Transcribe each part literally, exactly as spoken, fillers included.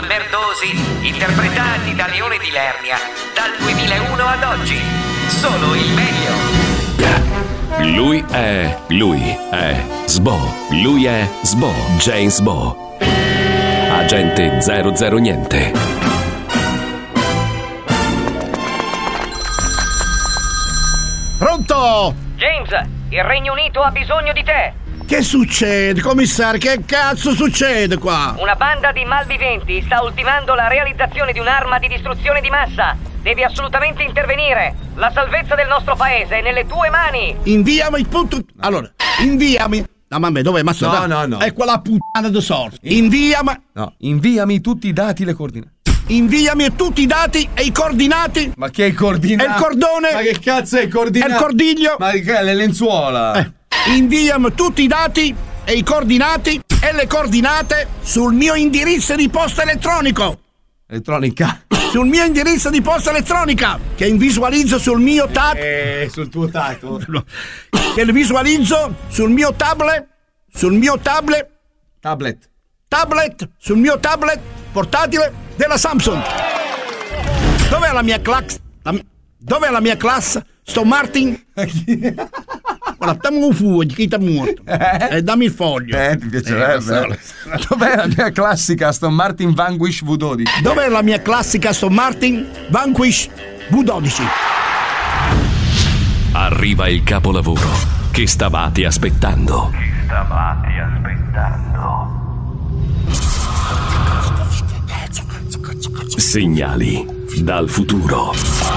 merdosi interpretati da Leone di Lernia dal duemilauno ad oggi. Solo il meglio. Lui è, lui è Sbo, lui è Sbo, James Bo. Agente zero zero niente. Pronto? James, il Regno Unito ha bisogno di te. Che succede, commissario? Che cazzo succede qua? Una banda di malviventi sta ultimando la realizzazione di un'arma di distruzione di massa. Devi assolutamente intervenire. La salvezza del nostro paese è nelle tue mani. Inviami il punto. Allora, inviami. No, mamma, dov'è? Ma No, no, no. È quella puttana di sorte. Inviami. No, inviami tutti i dati e le coordinate. Inviami tutti i dati e i coordinati. Ma che è il coordinato? È il cordone. Ma che cazzo è il coordinato? È il cordiglio. Ma che è le lenzuola? Eh. Inviami tutti i dati e i coordinati e le coordinate sul mio indirizzo di posta elettronico. Elettronica. Sul mio indirizzo di posta elettronica che visualizzo sul mio tab. Eh, sul tuo tato. Che visualizzo sul mio tablet. Sul mio tablet. Tablet. Tablet. Sul mio tablet portatile della Samsung. Dov'è la mia class? La, dov'è la mia classe? Sto Martin. Guarda, dammi un fuoco, chi ti è morto? Eh? E dammi il foglio. Eh, ti piacerebbe. Eh, Dov'è la mia classica Aston Martin Vanquish V dodici? Dov'è la mia classica Aston Martin Vanquish V dodici? Arriva il capolavoro che stavate aspettando. Che stavate aspettando. Segnali dal futuro.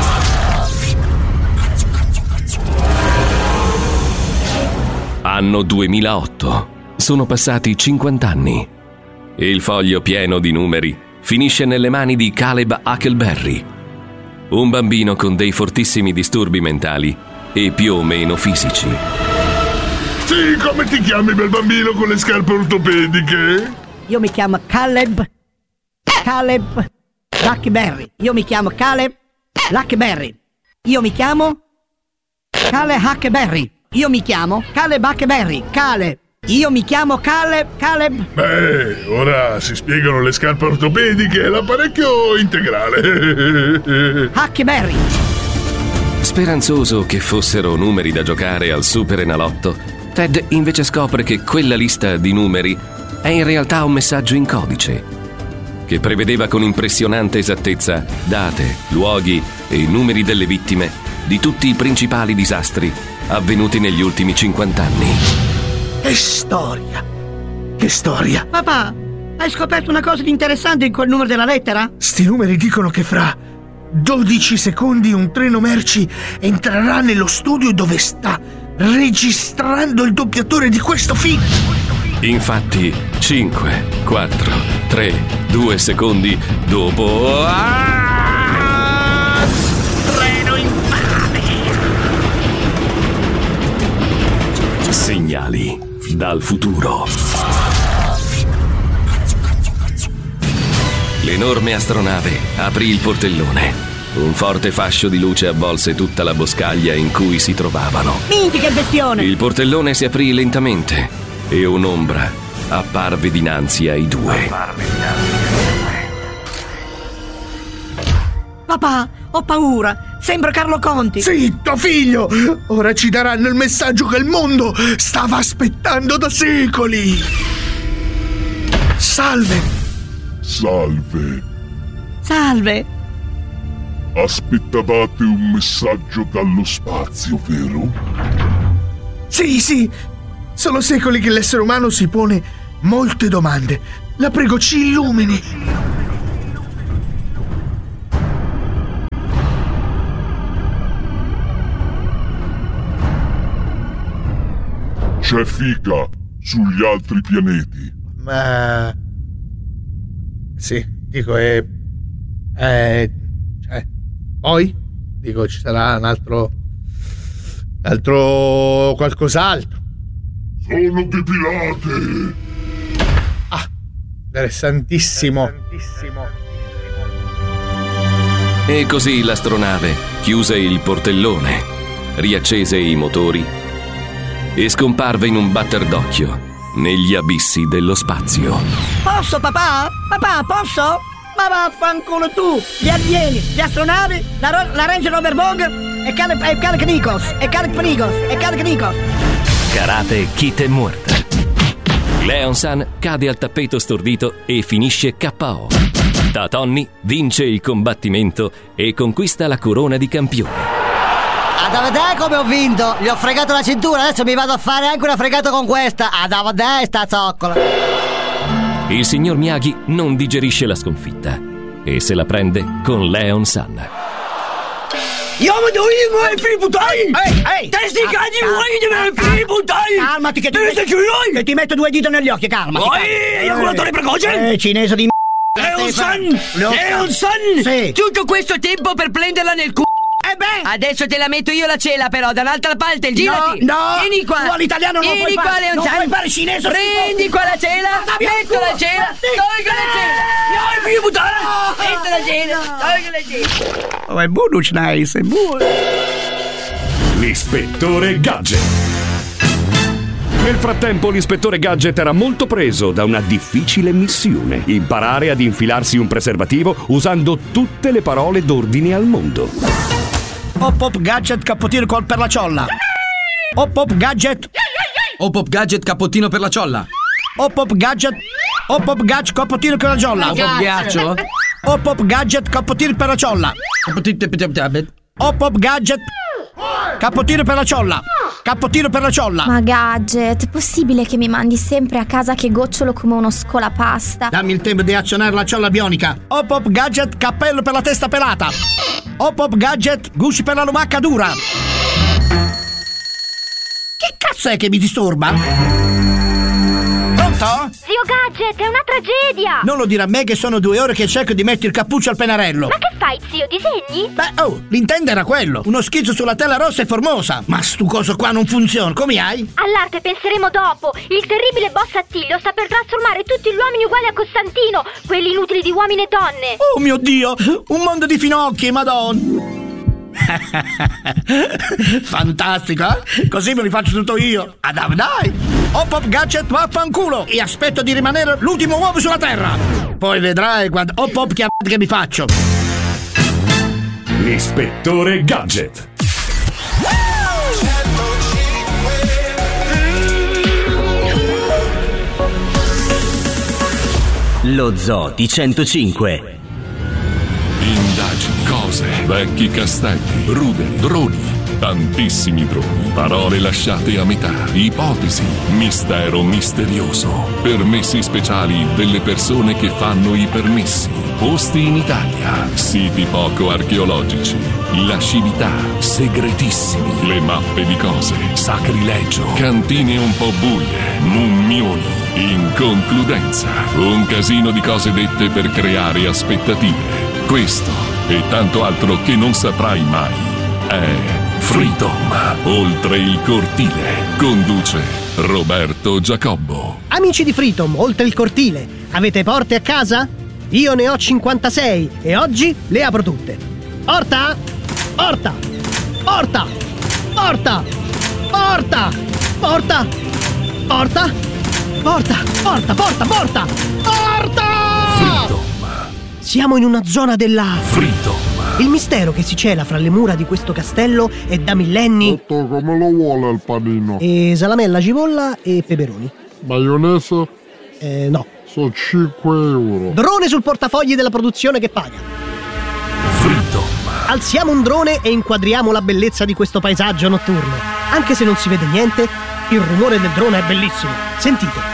Anno duemilaotto. Sono passati cinquanta anni. Il foglio pieno di numeri finisce nelle mani di Caleb Huckleberry, un bambino con dei fortissimi disturbi mentali e più o meno fisici. Sì, come ti chiami, bel bambino con le scarpe ortopediche? Io mi chiamo Caleb Caleb Huckleberry. Io mi chiamo Caleb Huckleberry. Io mi chiamo Caleb Huckleberry. Io mi chiamo Caleb Huckleberry. Caleb. Io mi chiamo Caleb Caleb. Beh, ora si spiegano le scarpe ortopediche e l'apparecchio integrale. Huckleberry. Speranzoso che fossero numeri da giocare al Super Enalotto, Ted invece scopre che quella lista di numeri è in realtà un messaggio in codice che prevedeva con impressionante esattezza date, luoghi e numeri delle vittime di tutti i principali disastri avvenuti negli ultimi cinquanta anni. Che storia! Che storia! Papà, hai scoperto una cosa di interessante in quel numero della lettera? Sti numeri dicono che fra dodici secondi un treno merci entrerà nello studio dove sta registrando il doppiatore di questo film. Infatti, cinque, quattro, tre, due secondi dopo... Ah! Treno infame! Segnali dal futuro. L'enorme astronave aprì il portellone. Un forte fascio di luce avvolse tutta la boscaglia in cui si trovavano. Minchia, che bestione! Il portellone si aprì lentamente e un'ombra apparve dinanzi ai due. Papà, ho paura. Sembra Carlo Conti. Zitto, figlio! Ora ci daranno il messaggio che il mondo stava aspettando da secoli. Salve! Salve. Salve. Aspettavate un messaggio dallo spazio, vero? Sì, sì. Sono secoli che l'essere umano si pone molte domande. La prego, ci illumini. C'è figa sugli altri pianeti. Ma... sì, dico, è... è... cioè... poi? Dico, ci sarà un altro... un altro... qualcos'altro. Sono depilate. Ah, interessantissimo. E così l'astronave chiuse il portellone, riaccese i motori e scomparve in un batter d'occhio negli abissi dello spazio. Posso, papà? Papà, posso? Ma vaffanculo tu! Gli alieni, gli astronavi, la, ro- la Range Rover Vogue e Caleb e Caleb Nikos e Caleb Nikos e Caleb Nikos. Karate Kid è morta. Leon-san cade al tappeto stordito e finisce K O. Tatonny vince il combattimento e conquista la corona di campione. Ad a vedere come ho vinto! Gli ho fregato la cintura, adesso mi vado a fare anche una fregata con questa! Ad a vedere sta zoccola! Il signor Miyagi non digerisce la sconfitta e se la prende con Leon-san. Io mi devo dire figli puttani! Ehi, ehi! Testi cagli vuoi di figli puttani! Calmati che ti metto, che ti metto due dita negli occhi, calmati! Oi, ejaculatore precoce! Eh, cinese di m***a! Leon-san! Leon-san! Sì! Tutto questo tempo per prenderla nel c***o! Eh beh! Adesso te la metto io la cela però, dall'altra parte, girati! No, no! Vieni qua! Tu all'italiano non Vieni puoi qua, fare! Leon-san! Non puoi fare cinese! Prendi qua la cela! Metto la cela! Tolgo la cela! No, figlio puttana! Metto la cela! Tolgo la cela! Oh, è buono, nice, è buono! L'ispettore Gadget. Nel frattempo l'ispettore Gadget era molto preso da una difficile missione: imparare ad infilarsi un preservativo usando tutte le parole d'ordine al mondo. Hop hop gadget cappottino col per la ciolla. Hop hop gadget. Hop hop gadget cappottino per la ciolla. Hop hop gadget. Hop hop gadget cappottino per la ciolla. Hop hop ghiaccio. Hop hop gadget cappottino per la ciolla. Hop hop gadget cappottino per la ciolla. Cappottino per la ciolla. Ma Gadget, è possibile che mi mandi sempre a casa che gocciolo come uno scolapasta? Dammi il tempo di azionare la ciolla bionica. Hop hop gadget cappello per la testa pelata. Hop hop gadget gusci per la lumacca dura. Che cazzo è che mi disturba? Pronto? Zio Gadget, è una tragedia! Non lo dire a me che sono due ore che cerco di mettere il cappuccio al pennarello. Ma che fai, zio? Disegni? Beh, oh, l'intento era quello. Uno schizzo sulla tela rossa e formosa. Ma stu coso qua non funziona, come hai? All'arte penseremo dopo. Il terribile boss Attilio sta per trasformare tutti gli uomini uguali a Costantino, quelli inutili di uomini e donne. Oh mio Dio, un mondo di finocchi, madonna. Fantastico, eh? Così me li faccio tutto io. Ah, dai, dai. Hop hop gadget vaffanculo. E aspetto di rimanere l'ultimo uomo sulla terra. Poi vedrai quando hop hop che che mi faccio. L'ispettore Gadget. Lo Zoo di centocinque. Indagini, cose, vecchi castelli, ruderi, droni, tantissimi droni, parole lasciate a metà, ipotesi, mistero misterioso, permessi speciali delle persone che fanno i permessi, posti in Italia, siti poco archeologici, lascività, segretissimi, le mappe di cose, sacrilegio, cantine un po' buie, mummioni. In concludenza, un casino di cose dette per creare aspettative. Questo e tanto altro che non saprai mai è Freedom, oltre il cortile. Conduce Roberto Giacobbo. Amici di Freedom, oltre il cortile, avete porte a casa? Io ne ho cinquantasei e oggi le apro tutte. Porta! Porta! Porta! Porta! Porta! Porta! Porta! Porta! Porta! Porta! Porta! Porta! Freedom. Siamo in una zona della... Freedom. Il mistero che si cela fra le mura di questo castello è da millenni... Detto come lo vuole il panino? E salamella, cipolla e peperoni. Maionese? Eh, no. Sono cinque euro. Drone sul portafogli della produzione che paga. Freedom. Alziamo un drone e inquadriamo la bellezza di questo paesaggio notturno. Anche se non si vede niente, il rumore del drone è bellissimo. Sentite.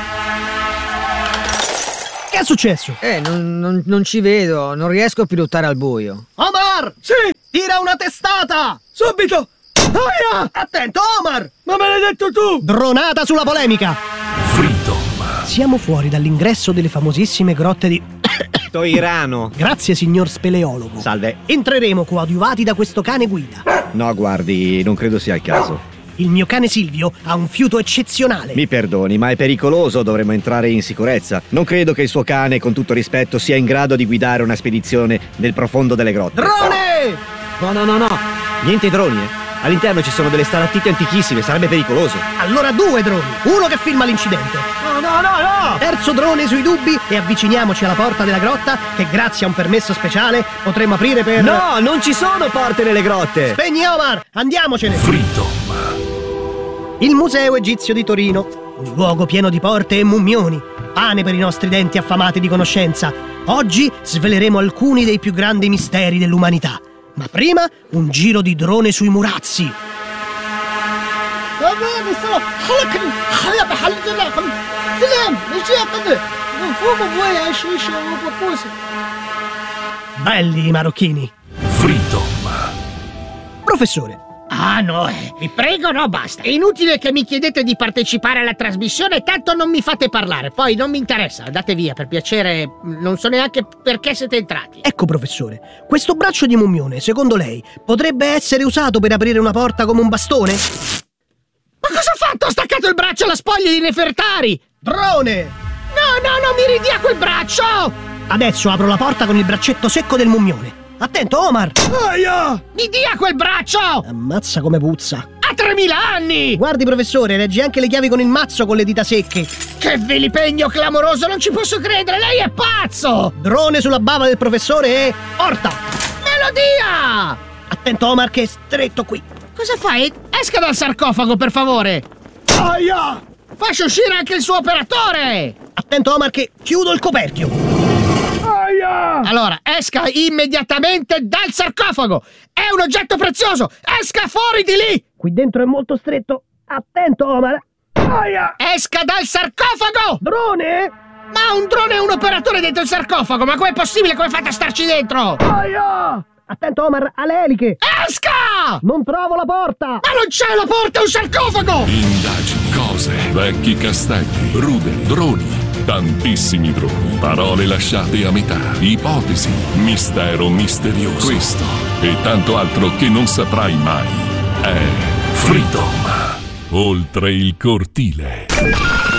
Che è successo? Eh, non, non, non ci vedo, non riesco a pilotare al buio. Omar! Sì! Tira una testata! Subito! Aia! Attento, Omar! Ma me l'hai detto tu! Dronata sulla polemica! Freedom. Siamo fuori dall'ingresso delle famosissime grotte di... Toirano. Grazie, signor speleologo. Salve. Entreremo coadiuvati da questo cane guida. No, guardi, non credo sia il caso. Il mio cane Silvio ha un fiuto eccezionale. Mi perdoni, ma è pericoloso, dovremmo entrare in sicurezza. Non credo che il suo cane, con tutto rispetto, sia in grado di guidare una spedizione nel profondo delle grotte. Drone! No, no, no, no. Niente droni, eh. All'interno ci sono delle stalattiti antichissime, sarebbe pericoloso. Allora due droni, uno che filma l'incidente. no, no, no! Terzo drone sui dubbi e avviciniamoci alla porta della grotta che grazie a un permesso speciale potremo aprire per... No, non ci sono porte nelle grotte! Spegni Omar, andiamocene! Freedom. Il Museo Egizio di Torino, un luogo pieno di porte e mummioni, pane per i nostri denti affamati di conoscenza. Oggi sveleremo alcuni dei più grandi misteri dell'umanità. Ma prima un giro di drone sui murazzi. Belli i marocchini. Freedom. Professore. Ah no, eh. vi prego, no, basta. È inutile che mi chiedete di partecipare alla trasmissione, tanto non mi fate parlare. Poi non mi interessa, andate via, per piacere. Non so neanche perché siete entrati. Ecco, professore, questo braccio di mummione, secondo lei, potrebbe essere usato per aprire una porta come un bastone? Ma cosa ha fatto? Ho staccato il braccio alla spoglia di Nefertari! Drone! No, no, no, mi ridia quel braccio! Adesso apro la porta con il braccetto secco del mummione. Attento, Omar! Aia! Mi dia quel braccio! Ammazza come puzza. Ha tremila anni! Guardi, professore, reggi anche le chiavi con il mazzo con le dita secche. Che vilipendio clamoroso, non ci posso credere, lei è pazzo! Drone sulla bava del professore e... Orta! Me lo dia! Attento, Omar, che è stretto qui. Cosa fai? Esca dal sarcofago, per favore! Aia! Faccia uscire anche il suo operatore! Attento, Omar, che chiudo il coperchio. Allora, esca immediatamente dal sarcofago! È un oggetto prezioso! Esca fuori di lì! Qui dentro è molto stretto. Attento, Omar! Aia! Esca dal sarcofago! Drone? Ma un drone è un operatore dentro il sarcofago! Ma com'è possibile? Come fate a starci dentro? Aia! Attento, Omar, alle eliche! Esca! Non trovo la porta! Ma non c'è la porta, è un sarcofago! Indagini, cose, vecchi castelli, ruderi, droni, tantissimi droni, parole lasciate a metà, ipotesi, mistero misterioso. Questo e tanto altro che non saprai mai è Freedom. Oltre il cortile.